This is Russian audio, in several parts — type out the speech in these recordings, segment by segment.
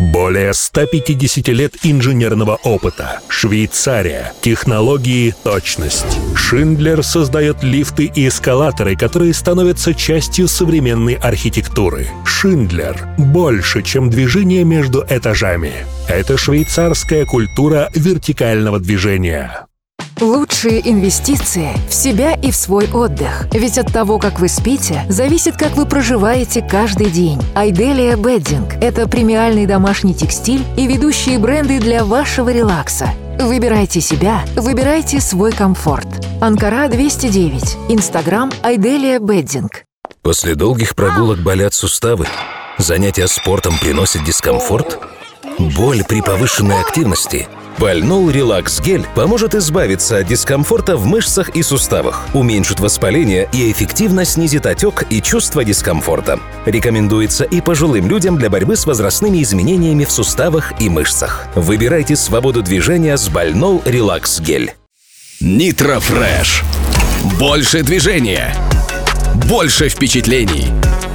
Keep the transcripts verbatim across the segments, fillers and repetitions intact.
Более ста пятидесяти лет инженерного опыта. Швейцария. Технологии, точность. Шиндлер создает лифты и эскалаторы, которые становятся частью современной архитектуры. Шиндлер. Больше, чем движение между этажами. Это швейцарская культура вертикального движения. Лучшие инвестиции в себя и в свой отдых. Ведь от того, как вы спите, зависит, как вы проживаете каждый день. Айделия Беддинг – это премиальный домашний текстиль и ведущие бренды для вашего релакса. Выбирайте себя, выбирайте свой комфорт. Анкара двести девять. Инстаграм Айделия Беддинг. После долгих прогулок болят суставы? Занятия спортом приносят дискомфорт? Боль при повышенной активности? Бальнол Релакс Гель поможет избавиться от дискомфорта в мышцах и суставах, уменьшит воспаление и эффективно снизит отек и чувство дискомфорта. Рекомендуется и пожилым людям для борьбы с возрастными изменениями в суставах и мышцах. Выбирайте свободу движения с Бальнол Релакс Гель. Nitro Fresh. Больше движения. Больше впечатлений.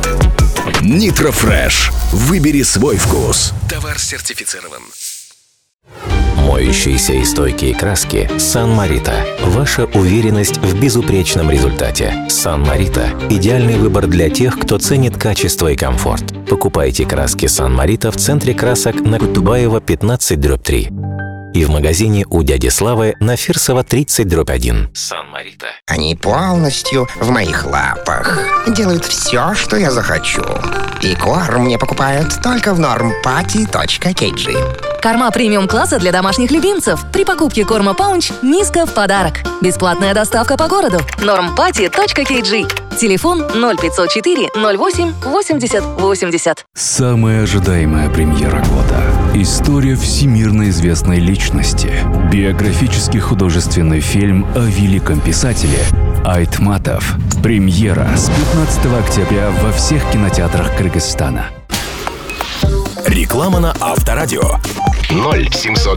Nitro Fresh. Выбери свой вкус. Товар сертифицирован. Моющиеся и стойкие краски Сан Марита. Ваша уверенность в безупречном результате. Сан Марита – идеальный выбор для тех, кто ценит качество и комфорт. Покупайте краски Сан Марита в центре красок на Кутубаева пятнадцать дробь три. И в магазине у дяди Славы на Фирсова тридцать дробь один. Сан Марита. Они полностью в моих лапах. Делают все, что я захочу. И корм мне покупают только в нормпати точка кей джи. Корма премиум-класса для домашних любимцев. При покупке корма Паунч Миска в подарок. Бесплатная доставка по городу. нормпати точка кей джи. Телефон ноль пятьсот четыре ноль восемь восемьдесят восемьдесят. Самая ожидаемая премьера года. История всемирно известной личности. Биографический художественный фильм о великом писателе Айтматов. Премьера с пятнадцатого октября во всех кинотеатрах Кыргызстана. Реклама на Авторадио. ноль семьсот